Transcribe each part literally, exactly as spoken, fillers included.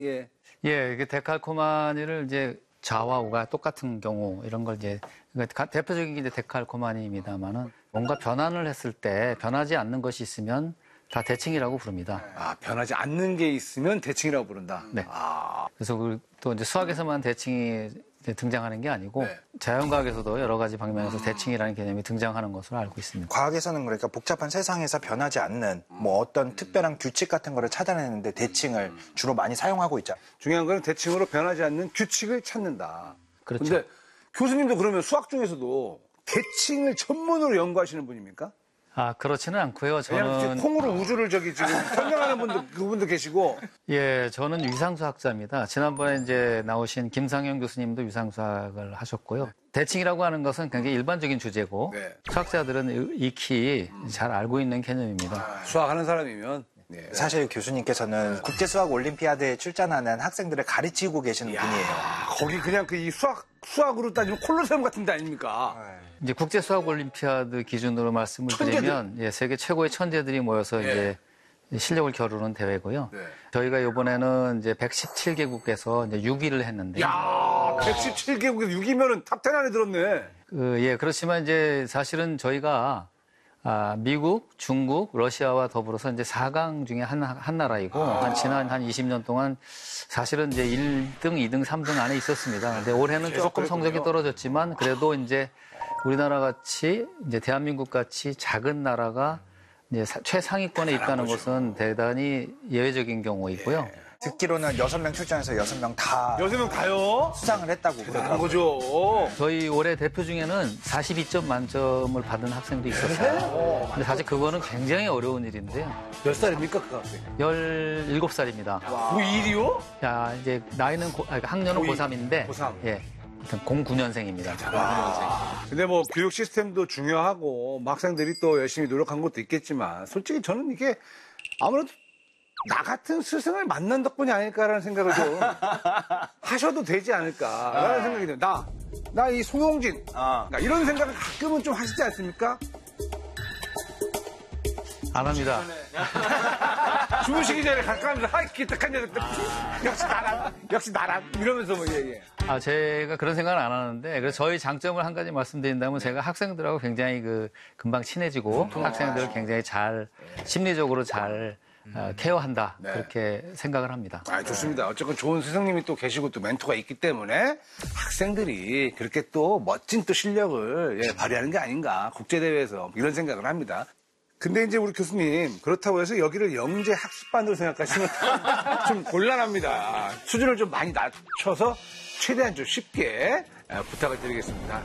예. 예, 이게 데칼코마니를 이제 좌와 우가 똑같은 경우 이런 걸 이제 그러니까 대표적인 게 이제 데칼코마니입니다만은 뭔가 변환을 했을 때 변하지 않는 것이 있으면 다 대칭이라고 부릅니다. 아, 변하지 않는 게 있으면 대칭이라고 부른다. 네. 아. 그래서 또 이제 수학에서만 대칭이 등장하는 게 아니고 네. 자연과학에서도 여러 가지 방면에서 음. 대칭이라는 개념이 등장하는 것으로 알고 있습니다. 과학에서는 그러니까 복잡한 세상에서 변하지 않는 뭐 어떤 특별한 규칙 같은 거를 찾아내는데 대칭을 주로 많이 사용하고 있죠. 중요한 건 대칭으로 변하지 않는 규칙을 찾는다. 그렇죠. 근데 교수님도 그러면 수학 중에서도 대칭을 전문으로 연구하시는 분입니까? 아, 그렇지는 않고요. 그냥 저는 콩으로 우주를 저기 지금 설명하는 분도 그분도 계시고. 예, 저는 위상수학자입니다. 지난번에 이제 나오신 김상현 교수님도 위상수학을 하셨고요. 대칭이라고 하는 것은 굉장히 일반적인 주제고 네. 수학자들은 익히 잘 알고 있는 개념입니다. 아, 수학하는 사람이면 네. 사실 교수님께서는 국제수학 올림피아드에 출전하는 학생들을 가르치고 계시는 이야, 분이에요. 거기 그냥 그 이 수학 수학으로 따지면 콜로세움 같은 데 아닙니까? 이제 국제수학 올림피아드 기준으로 말씀을 천재들. 드리면 예, 세계 최고의 천재들이 모여서 네. 이제 실력을 겨루는 대회고요. 네. 저희가 이번에는 이제 백십칠 개국에서 이제 육 위를 했는데. 야, 백십칠 개국에서 육 위면은 탑 텐 안에 들었네. 그, 예, 그렇지만 이제 사실은 저희가 아, 미국, 중국, 러시아와 더불어서 이제 사 강 중에 한, 한 나라이고, 아. 한 지난 한 이십 년 동안 사실은 이제 일 등, 이 등, 삼 등 안에 있었습니다. 근데 올해는 조금 그랬군요. 성적이 떨어졌지만, 그래도 이제 우리나라 같이, 이제 대한민국 같이 작은 나라가 이제 사, 최상위권에 있다는 것은 대단히 예외적인 경우이고요. 듣기로는 여섯 명 출전해서 여섯 명 다 여섯 명 다요? 수상을 했다고 그런 그러더라고요. 거죠. 저희 올해 대표 중에는 사십이 점 만점을 받은 학생도 있었어요. 근데 사실 그거는 굉장히 어려운 일인데요. 몇 살입니까, 그 학생? 열일곱 살입니다. 고일이요? 자, 이제 나이는 고, 아니, 학년은 고이, 고삼인데 고삼. 예. 하여튼 공구 년생입니다. 근데 뭐 교육 시스템도 중요하고 뭐 학생들이 또 열심히 노력한 것도 있겠지만 솔직히 저는 이게 아무래도 나 같은 스승을 만난 덕분이 아닐까라는 생각을 좀 하셔도 되지 않을까라는 생각이 들어요. 나, 나 이 송영진. 그러니까 이런 생각을 가끔은 좀 하시지 않습니까? 안 합니다. 주무시기 전에 가까우면서 하이 기특한 녀석 역시 나랑 역시 나랑 이러면서 뭐 예, 예. 아, 제가 그런 생각은 안 하는데, 그래서 저희 장점을 한 가지 말씀드린다면 제가 학생들하고 굉장히 그 금방 친해지고 학생들을 굉장히 잘 심리적으로 잘 어, 케어한다. 네. 그렇게 생각을 합니다. 아, 좋습니다. 어쨌건 좋은 스승님이 또 계시고 또 멘토가 있기 때문에 학생들이 그렇게 또 멋진 또 실력을 예, 발휘하는 게 아닌가. 국제대회에서 이런 생각을 합니다. 근데 이제 우리 교수님, 그렇다고 해서 여기를 영재 학습반으로 생각하시면 좀 곤란합니다. 수준을 좀 많이 낮춰서 최대한 좀 쉽게 예, 부탁을 드리겠습니다.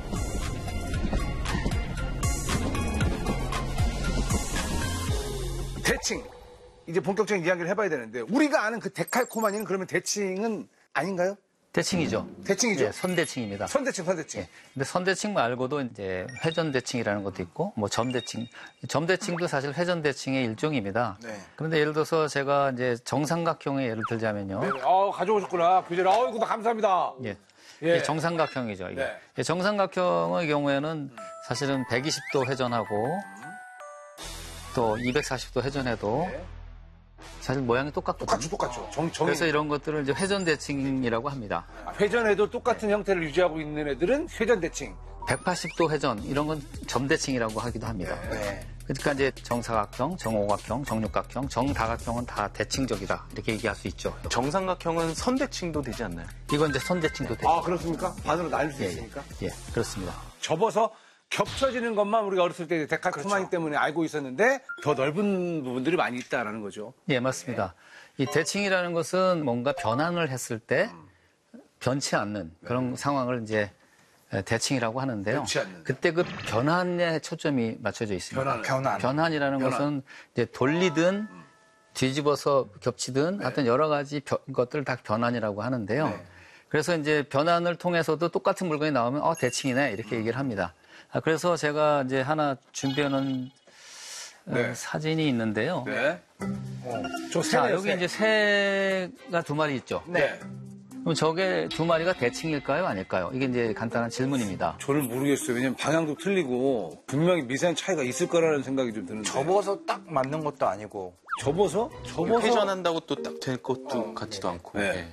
대칭. 이제 본격적인 이야기를 해봐야 되는데 우리가 아는 그 데칼코마니는 그러면 대칭은 아닌가요? 대칭이죠. 대칭이죠? 예, 선대칭입니다. 선대칭, 선대칭. 예. 근데 선대칭 말고도 이제 회전대칭이라는 것도 있고, 뭐 점대칭. 점대칭도 사실 회전대칭의 일종입니다. 네. 그런데 예를 들어서 제가 이제 정삼각형의 예를 들자면요. 네, 아, 가져오셨구나. 교재를. 아이고, 감사합니다. 예. 예. 이게 정삼각형이죠. 이게. 네. 예, 정삼각형의 경우에는 사실은 백이십 도 회전하고 또 이백사십 도 회전해도 네. 사실 모양이 똑같거든요. 똑같죠, 똑같죠. 정, 정 그래서 이런 것들을 이제 회전대칭이라고 합니다. 회전에도 똑같은 형태를 유지하고 있는 애들은 회전대칭. 백팔십 도 회전 이런 건 점대칭이라고 하기도 합니다. 네. 그러니까 이제 정사각형, 정오각형, 정육각형, 정다각형은 다 대칭적이다 이렇게 얘기할 수 있죠. 정삼각형은 선대칭도 되지 않나요? 이건 이제 선대칭도 되죠. 아, 그렇습니까? 반으로 나눌 수 예, 있으니까. 예, 그렇습니다. 접어서 겹쳐지는 것만 우리가 어렸을 때 데칼코마니 때문에 알고 있었는데 더 넓은 부분들이 많이 있다라는 거죠. 예, 맞습니다. 이 대칭이라는 것은 뭔가 변환을 했을 때 변치 않는 그런 상황을 이제 대칭이라고 하는데요. 변치 않는. 그때 그 변환에 초점이 맞춰져 있습니다. 변환. 변환. 변환이라는 변환. 것은 이제 돌리든 뒤집어서 겹치든 하여튼 여러 가지 변- 것들을 다 변환이라고 하는데요. 네. 그래서 이제 변환을 통해서도 똑같은 물건이 나오면 어, 대칭이네 이렇게 얘기를 합니다. 아, 그래서 제가 이제 하나 준비해 놓은 네. 사진이 있는데요. 네. 어, 저 자, 새네요, 여기 새. 이제 새가 두 마리 있죠. 네. 그럼 저게 두 마리가 대칭일까요? 아닐까요? 이게 이제 간단한 질문입니다. 저는 모르겠어요. 왜냐면 방향도 틀리고 분명히 미세한 차이가 있을 거라는 생각이 좀 드는데. 접어서 딱 맞는 것도 아니고 접어서? 접어서? 회전한다고 또 딱 될 것도 같지도 않고. 네. 예.